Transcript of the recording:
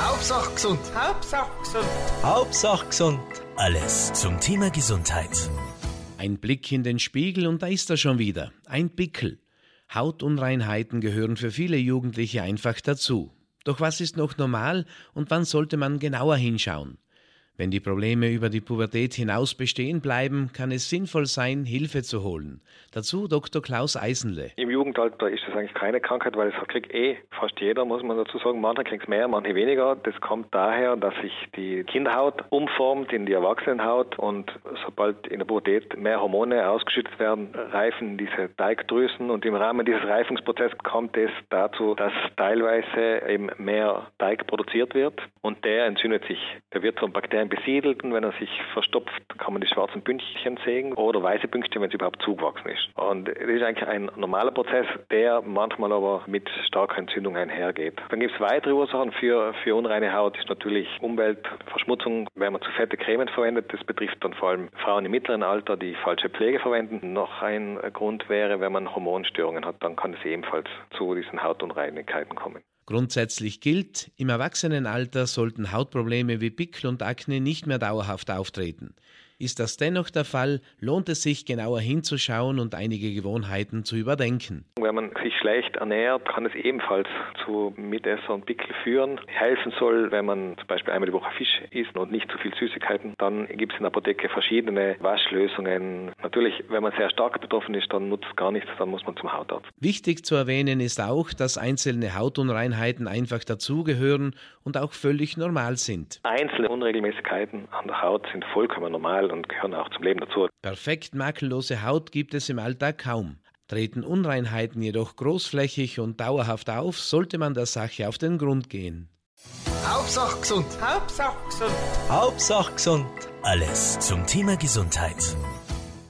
Hauptsache gesund. Hauptsache gesund. Hauptsache gesund. Alles zum Thema Gesundheit. Ein Blick in den Spiegel und da ist er schon wieder. Ein Pickel. Hautunreinheiten gehören für viele Jugendliche einfach dazu. Doch was ist noch normal und wann sollte man genauer hinschauen? Wenn die Probleme über die Pubertät hinaus bestehen bleiben, kann es sinnvoll sein, Hilfe zu holen. Dazu Dr. Klaus Eisenle. Im Jugendalter ist das eigentlich keine Krankheit, weil es kriegt fast jeder, muss man dazu sagen. Manche kriegt es mehr, manche weniger. Das kommt daher, dass sich die Kinderhaut umformt in die Erwachsenenhaut und sobald in der Pubertät mehr Hormone ausgeschüttet werden, reifen diese Teigdrüsen und im Rahmen dieses Reifungsprozesses kommt es dazu, dass teilweise eben mehr Teig produziert wird und der entzündet sich. Der wird von Bakterien besiedelt und wenn er sich verstopft, kann man die schwarzen Pünktchen sehen oder weiße Pünktchen, wenn es überhaupt zugewachsen ist. Und das ist eigentlich ein normaler Prozess, der manchmal aber mit starker Entzündung einhergeht. Dann gibt es weitere Ursachen für unreine Haut, ist natürlich Umweltverschmutzung, wenn man zu fette Cremen verwendet. Das betrifft dann vor allem Frauen im mittleren Alter, die falsche Pflege verwenden. Noch ein Grund wäre, wenn man Hormonstörungen hat, dann kann es ebenfalls zu diesen Hautunreinigkeiten kommen. Grundsätzlich gilt, im Erwachsenenalter sollten Hautprobleme wie Pickel und Akne nicht mehr dauerhaft auftreten. Ist das dennoch der Fall, lohnt es sich, genauer hinzuschauen und einige Gewohnheiten zu überdenken. Wenn man sich schlecht ernährt, kann es ebenfalls zu Mitesser und Pickel führen. Helfen soll, wenn man zum Beispiel einmal die Woche Fisch isst und nicht zu viel Süßigkeiten. Dann gibt es in der Apotheke verschiedene Waschlösungen. Natürlich, wenn man sehr stark betroffen ist, dann nutzt es gar nichts, dann muss man zum Hautarzt. Wichtig zu erwähnen ist auch, dass einzelne Hautunreinheiten einfach dazugehören und auch völlig normal sind. Einzelne Unregelmäßigkeiten an der Haut sind vollkommen normal und gehören auch zum Leben dazu. Perfekt makellose Haut gibt es im Alltag kaum. Treten Unreinheiten jedoch großflächig und dauerhaft auf, sollte man der Sache auf den Grund gehen. Hauptsache gesund. Hauptsache gesund. Hauptsache gesund. Alles zum Thema Gesundheit.